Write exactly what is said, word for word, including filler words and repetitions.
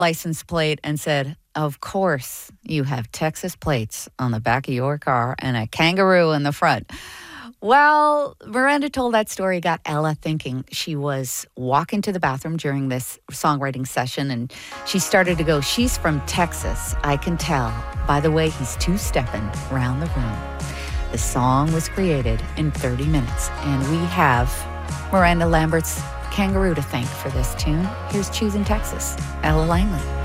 license plate and said, of course you have Texas plates on the back of your car and a kangaroo in the front. Well, Miranda told that story, got Ella thinking. She was walking to the bathroom during this songwriting session, and she started to go, she's from Texas, I can tell, by the way he's two-stepping around the room. The song was created in thirty minutes, and we have Miranda Lambert's kangaroo to thank for this tune. Here's Choosing Texas, Ella Langley.